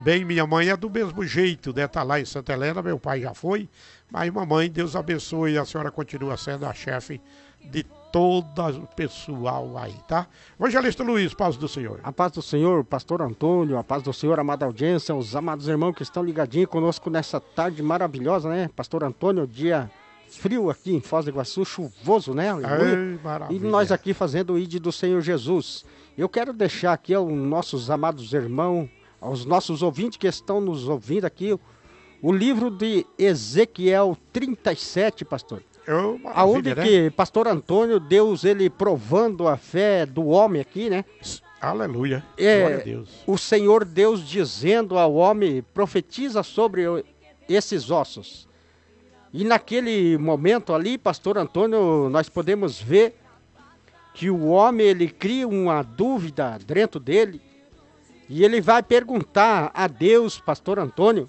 Bem, minha mãe é do mesmo jeito, né? Tá lá em Santa Helena, meu pai já foi. Mas mamãe, Deus abençoe, a senhora continua sendo a chefe de todo o pessoal aí, tá? Evangelista Luiz, paz do Senhor. A paz do Senhor, pastor Antônio, a paz do Senhor, amada audiência, os amados irmãos que estão ligadinhos conosco nessa tarde maravilhosa, né? Pastor Antônio, dia frio aqui em Foz do Iguaçu, chuvoso, né? Ei, maravilha. E nós aqui fazendo o ID do Senhor Jesus. Eu quero deixar aqui aos nossos amados irmãos, aos nossos ouvintes que estão nos ouvindo aqui, o livro de Ezequiel 37, pastor. Aonde, né? Que pastor Antônio, Deus, ele provando a fé do homem aqui, né? Aleluia, glória a Deus. O Senhor Deus dizendo ao homem, profetiza sobre esses ossos. E naquele momento ali, pastor Antônio, nós podemos ver que o homem, ele cria uma dúvida dentro dele, e ele vai perguntar a Deus, pastor Antônio,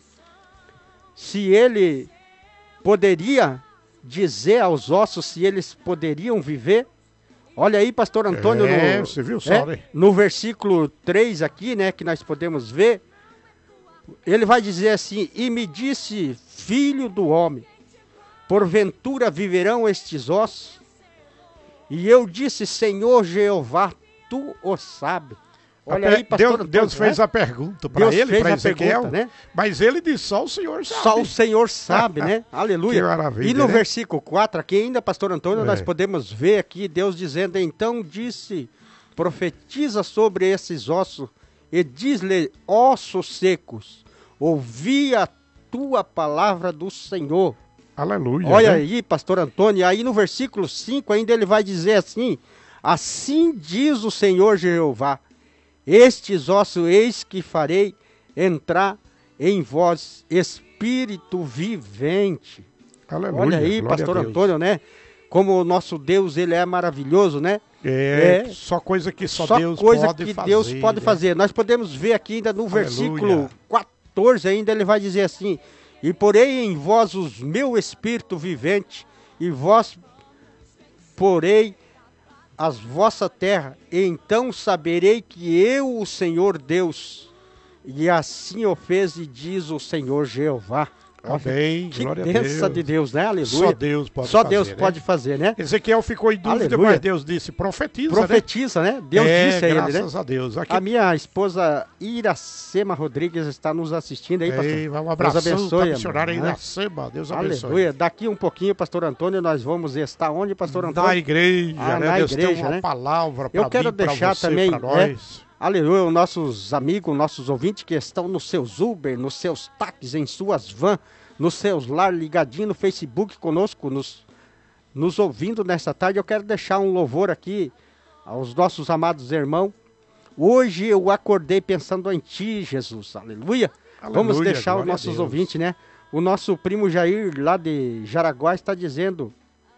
se ele poderia dizer aos ossos se eles poderiam viver. Olha aí, pastor Antônio, você viu só, né? No versículo 3 aqui, né, que nós podemos ver, ele vai dizer assim: e me disse, filho do homem, porventura viverão estes ossos? E eu disse, Senhor Jeová, tu o sabes. Olha aí, pastor Antônio, Deus fez a pergunta para ele, para Ezequiel, né? Mas ele disse, só o Senhor sabe. Só o Senhor sabe, né? Aleluia. Que maravilha, e no né? versículo 4 aqui ainda, pastor Antônio, nós podemos ver aqui Deus dizendo, então disse, profetiza sobre esses ossos e diz-lhe, ossos secos, ouvi a tua palavra do Senhor. Aleluia. Olha, né? aí, pastor Antônio, aí no versículo 5 ainda ele vai dizer assim, assim diz o Senhor Jeová, estes ossos eis que farei entrar em vós espírito vivente. Aleluia. Olha aí, pastor Antônio, né? Como o nosso Deus, ele é maravilhoso, né? Só coisa que só Deus pode fazer. Deus pode fazer. Nós podemos ver aqui ainda no versículo 14, ainda ele vai dizer assim, e porei em vós os meu espírito vivente, e vós porei as vossa terra, e então saberei que eu, o Senhor Deus, e assim o fez e diz o Senhor Jeová. Amém, que glória a Deus. bênção de Deus, né? Aleluia. Só Deus pode Só fazer, Deus né? pode fazer, né? Ezequiel ficou em dúvida, mas Deus disse, profetiza, né? Deus disse a ele, né? Graças a Deus. Aqui... A minha esposa Iracema Rodrigues está nos assistindo aí, pastor. Um abraço, Deus abençoe, missionária Iracema, Deus abençoe. Aleluia. Daqui um pouquinho, pastor Antônio, nós vamos estar onde, pastor Antônio? Na igreja, né? Na Deus igreja, tem uma né? palavra para Eu quero mim, para deixar você, também, para nós. Aleluia, os nossos amigos, nossos ouvintes que estão nos seus Uber, nos seus táxis, em suas vans, nos seus lar, ligadinho no Facebook conosco, nos ouvindo nessa tarde. Eu quero deixar um louvor aqui aos nossos amados irmãos. Hoje eu acordei pensando em Ti, Jesus, aleluia. Vamos deixar os nossos ouvintes, né? O nosso primo Jair, lá de Jaraguá, está dizendo,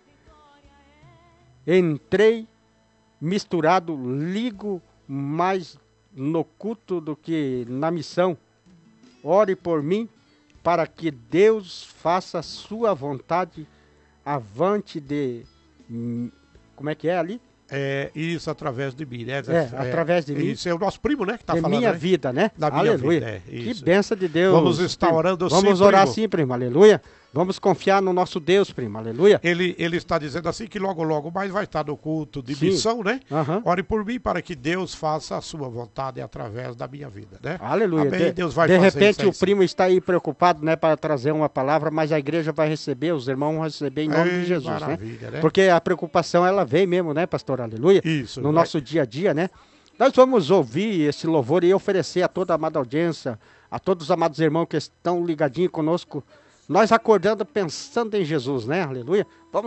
entrei misturado, ligo mais no culto do que na missão. Ore por mim, para que Deus faça a sua vontade avante de... Como é que é ali? Isso, através de mim, né? Através de mim. Isso, é o nosso primo, né? Que tá falando, minha né? vida, né? Da minha aleluia. vida, Que bênção de Deus. Vamos estar orando sim, Vamos orar sim, primo, aleluia. Vamos confiar no nosso Deus, primo, aleluia. Ele está dizendo assim que logo mais vai estar no culto de missão, né? Ore por mim para que Deus faça a sua vontade através da minha vida, né? Aleluia. Amém, Deus vai de fazer repente isso aí, o primo está aí preocupado, né, para trazer uma palavra, mas a igreja vai receber, os irmãos vão receber em nome de Jesus, né? Porque a preocupação, ela vem mesmo, né, pastor, aleluia? Isso. No nosso dia a dia, né? Nós vamos ouvir esse louvor e oferecer a toda a amada audiência, a todos os amados irmãos que estão ligadinhos conosco, nós acordando pensando em Jesus, né? Aleluia. Vamos